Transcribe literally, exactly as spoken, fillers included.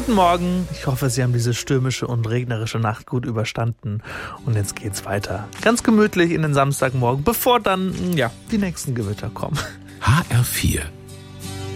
Guten Morgen. Ich hoffe, Sie haben diese stürmische und regnerische Nacht gut überstanden. Und jetzt geht's weiter. Ganz gemütlich in den Samstagmorgen, bevor dann, ja, die nächsten Gewitter kommen. H R vier